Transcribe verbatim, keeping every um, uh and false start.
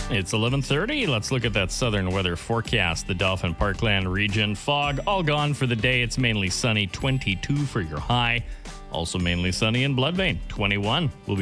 It's eleven thirty. Let's look at that southern weather forecast. The Dauphin Parkland region, fog all gone for the day. It's mainly sunny, twenty-two for your high. Also mainly sunny in Bloodvein, twenty-one. We'll be